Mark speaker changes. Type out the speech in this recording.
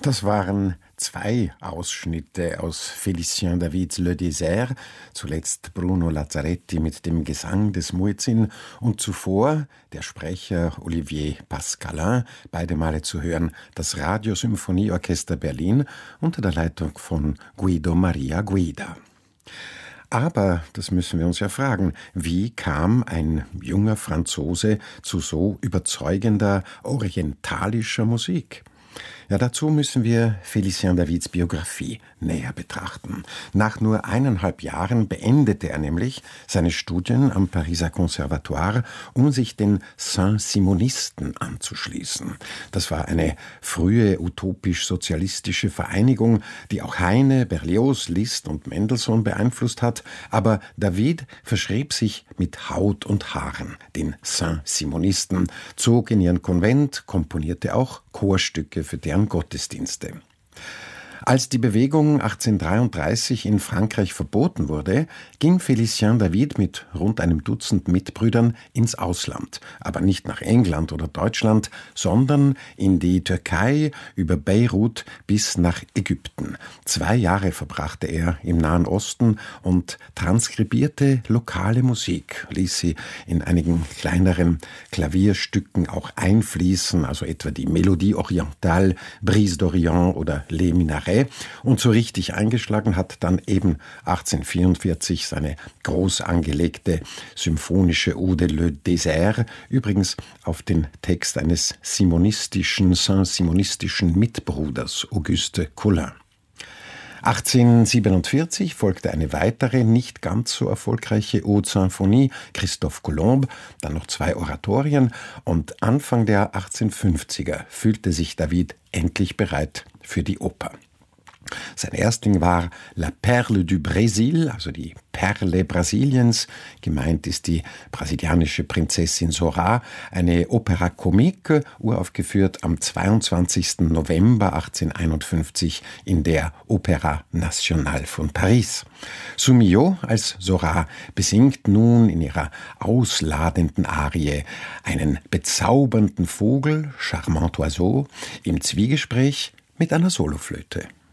Speaker 1: Das waren zwei Ausschnitte aus Félicien Davids Le Désert, zuletzt Bruno Lazzaretti mit dem Gesang des Muezzin und zuvor der Sprecher Olivier Pascalin, beide Male zu hören, das Radiosymphonieorchester Berlin unter der Leitung von Guido Maria Guida. Aber, das müssen wir uns ja fragen, wie kam ein junger Franzose zu so überzeugender orientalischer Musik? Ja, dazu müssen wir Félicien Davids Biografie näher betrachten. Nach nur 1,5 Jahren beendete er nämlich seine Studien am Pariser Conservatoire, um sich den Saint-Simonisten anzuschließen. Das war eine frühe utopisch-sozialistische Vereinigung, die auch Heine, Berlioz, Liszt und Mendelssohn beeinflusst hat. Aber David verschrieb sich mit Haut und Haaren den Saint-Simonisten, zog in ihren Konvent, komponierte auch Chorstücke für deren Gottesdienste. Als die Bewegung 1833 in Frankreich verboten wurde, ging Félicien David mit rund einem Dutzend Mitbrüdern ins Ausland. Aber nicht nach England oder Deutschland, sondern in die Türkei, über Beirut bis nach Ägypten. 2 Jahre verbrachte er im Nahen Osten und transkribierte lokale Musik, ließ sie in einigen kleineren Klavierstücken auch einfließen, also etwa die Mélodie orientale, Brise d'Orient oder Les Minarets. Und so richtig eingeschlagen hat dann eben 1844 seine groß angelegte symphonische Ode Le Désert, übrigens auf den Text eines saint-simonistischen Mitbruders, Auguste Collin. 1847 folgte eine weitere, nicht ganz so erfolgreiche Ode Symphonie, Christophe Colomb, dann noch 2 Oratorien und Anfang der 1850er fühlte sich David endlich bereit für die Oper. Sein Erstling war La Perle du Brésil, also die Perle Brasiliens. Gemeint ist die brasilianische Prinzessin Zorá, eine Opera comique, uraufgeführt am 22. November 1851 in der Opéra Nationale von Paris. Soumillot als Zorá besingt nun in ihrer ausladenden Arie einen bezaubernden Vogel, Charmant Oiseau, im Zwiegespräch mit einer Soloflöte.